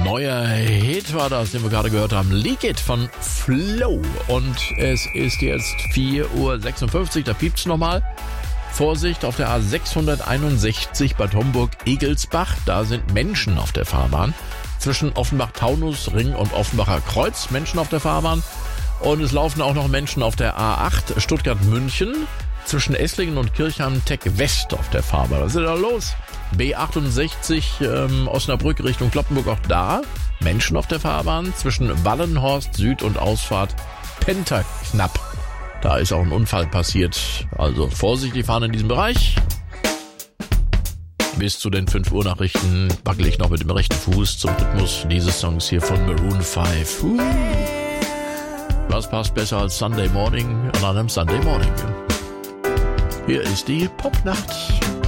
Neuer Hit war das, den wir gerade gehört haben. Leak It von Flow. Und es ist jetzt 4:56 Uhr, da piept's nochmal. Vorsicht auf der A661 Bad Homburg-Egelsbach. Da sind Menschen auf der Fahrbahn. Zwischen Offenbach-Taunus, Ring und Offenbacher Kreuz Menschen auf der Fahrbahn. Und es laufen auch noch Menschen auf der A8 Stuttgart-München. Zwischen Esslingen und Kirchheim-Tech West auf der Fahrbahn. Was ist da los? B68 Osnabrück Richtung Cloppenburg, auch da Menschen auf der Fahrbahn. Zwischen Wallenhorst Süd und Ausfahrt Pentaknapp. Da ist auch ein Unfall passiert. Also vorsichtig fahren in diesem Bereich. Bis zu den 5 Uhr Nachrichten wackel ich noch mit dem rechten Fuß zum Rhythmus dieses Songs hier von Maroon 5. Was passt besser als Sunday Morning an einem Sunday Morning? Hier ist die Popnacht.